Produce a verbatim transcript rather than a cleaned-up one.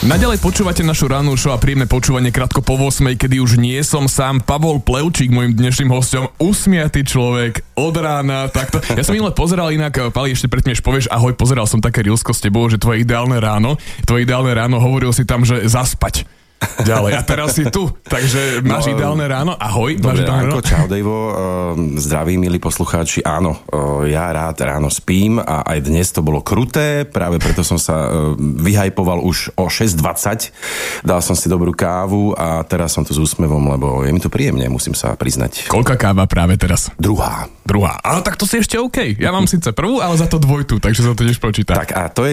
Naďalej počúvate našu rannú show a príjemné počúvanie krátko po ôsmej, kedy už nie som sám. Pavol Plevčík, môjim dnešným hosťom, usmiatý človek od rána. Takto. Ja som minule pozeral inak, Pali, ešte predtým, než povieš ahoj, pozeral som také reelsko s tebou, že tvoje ideálne ráno, tvoje ideálne ráno, hovoril si tam, že zaspať. Ďalej. A teraz si tu, takže máš no, ideálne ráno. Ahoj. Dobre máš ideálne ránko, ráno. čau Dejvo, zdraví milí poslucháči. Áno, ja rád ráno spím a aj dnes to bolo kruté, práve preto som sa vyhajpoval už o šesť dvadsať. Dal som si dobrú kávu a teraz som tu s úsmevom, lebo je mi to príjemne, musím sa priznať. Koľká káva práve teraz? Druhá. Druhá. Ale tak to si ešte OK. Ja mám síce prvú, ale za to dvojtu, takže sa to tiež počíta. Tak a to je